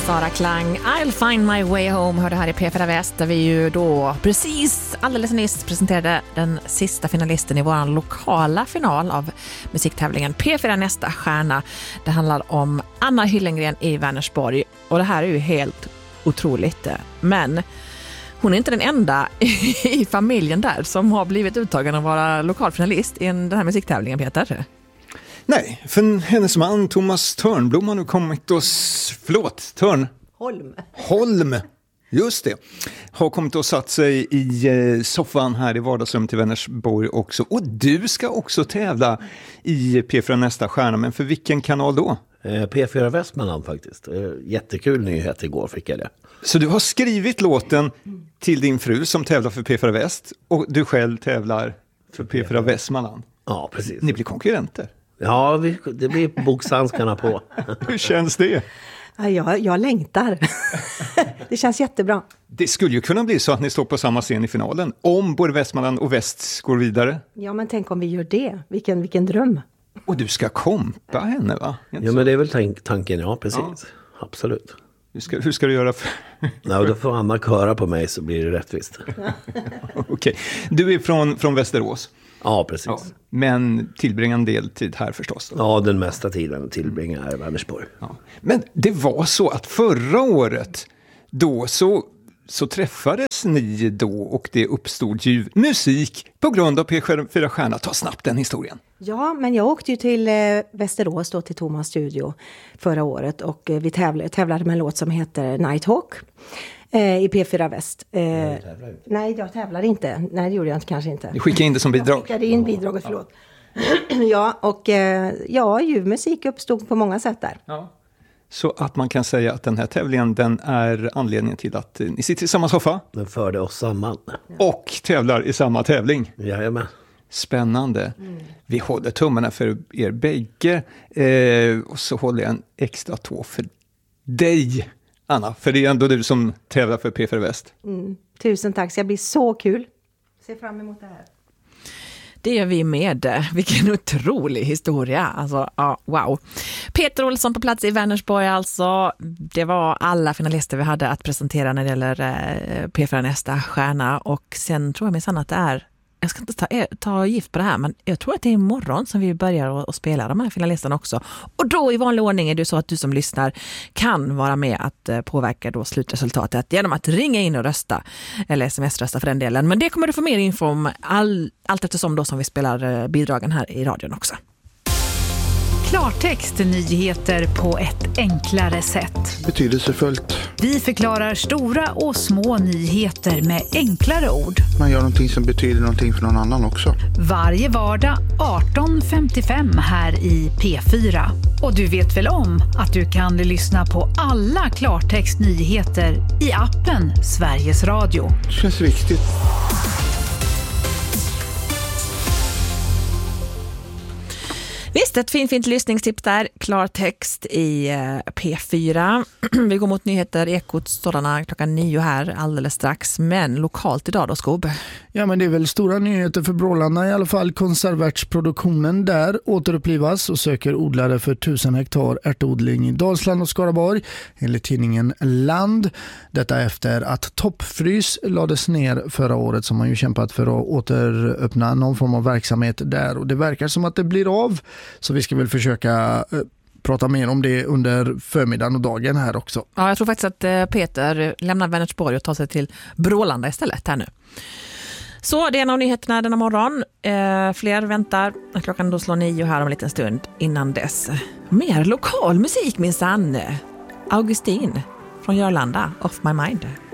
Sara Klang, I'll find my way home, hörde här i P4 Väst, där vi ju då precis alldeles nyss presenterade den sista finalisten i vår lokala final av musiktävlingen P4 Nästa stjärna. Det handlar om Anna Hyllengren i Vänersborg, och det här är ju helt otroligt, men hon är inte den enda i familjen där som har blivit uttagen att vara lokalfinalist i den här musiktävlingen, Peter. Nej, för hennes man Thomas Törnblom har nu kommit Holm, just det. Har kommit och satt sig i soffan här i vardagsrummet i Vänersborg också. Och du ska också tävla i P4 Nästa stjärna, men för vilken kanal då? P4 Västmanland faktiskt. Jättekul nyhet igår fick jag det. Så du har skrivit låten till din fru som tävlar för P4 Väst, och du själv tävlar för P4 Västmanland. Ja, precis. Ni blir konkurrenter. Ja, det blir boxhandskarna på. Hur känns det? Jag längtar. Det känns jättebra. Det skulle ju kunna bli så att ni står på samma scen i finalen, om både Västmanland och Väst går vidare. Ja, men tänk om vi gör det. Vilken dröm. Och du ska kompa henne, va? Ja, men det är väl tanken, ja, precis. Ja. Absolut. Hur ska du göra? Ja, då får Anna köra på mig så blir det rättvist. Okej. Du är från Västerås. Ja, precis. Ja, men tillbringar en del tid här förstås. Då. Ja, den mesta tiden tillbringar här i Vänersborg. Ja. Men det var så att förra året då så träffades ni då, och det uppstod ju musik på grund av P4 stjärna. Ta snabbt den historien. Ja, men jag åkte ju till Västerås då, till Thomas studio förra året, och vi tävlade med en låt som heter Nighthawk i P4 Väst. Nej, jag tävlade inte. Nej, det gjorde jag kanske inte. Du skickade in det som bidrag. Jag skickade in bidraget, förlåt. Ja, och musik uppstod på många sätt där. Ja. Så att man kan säga att den här tävlingen, den är anledningen till att ni sitter i samma soffa. Den förde oss samman. Och tävlar i samma tävling. Jajamän. Spännande. Vi håller tummarna för er bägge. Och så håller jag en extra tå för dig, Anna. För det är ändå du som tävlar för P4 Väst. Tusen tack, så jag blir så kul. Ser fram emot det här. Det gör vi med. Vilken otrolig historia. Alltså, ja, wow. Peter Olsson på plats i Vänersborg alltså. Det var alla finalister vi hade att presentera när det gäller P4 Nästa stjärna. Och sen tror jag minsann att det är, jag ska inte ta gift på det här, men jag tror att det är imorgon som vi börjar att spela de här finalisterna också. Och då i vanlig ordning är det så att du som lyssnar kan vara med att påverka då slutresultatet genom att ringa in och rösta, eller sms-rösta för den delen. Men det kommer du få mer info om allt eftersom då som vi spelar bidragen här i radion också. Klartext, nyheter på ett enklare sätt. Betydelsefullt. Vi förklarar stora och små nyheter med enklare ord. Man gör någonting som betyder någonting för någon annan också. Varje vardag 18:55 här i P4. Och du vet väl om att du kan lyssna på alla Klartext nyheter i appen Sveriges Radio. Det känns viktigt. Visst, ett fint lyssningstips där. Klartext i P4. Vi går mot nyheter, Ekot sådana klockan 9 här alldeles strax. Men lokalt idag då, Skob? Ja, men det är väl stora nyheter för Brålanda i alla fall. Konservärtsproduktionen där återupplivas och söker odlare för 1000 hektar ärtodling i Dalsland och Skaraborg, enligt tidningen Land. Detta efter att Toppfrys lades ner förra året, som man ju kämpat för att återöppna någon form av verksamhet där. Och det verkar som att det blir av. Så vi ska väl försöka prata mer om det under förmiddagen och dagen här också. Ja, jag tror faktiskt att Peter lämnar Vänersborg och tar sig till Brålanda istället här nu. Så det är en av nyheterna denna morgon. Fler väntar. Klockan då slår 9 här om en liten stund innan dess. Mer lokal musik minsann. Augustin från Jörlanda, Off My Mind.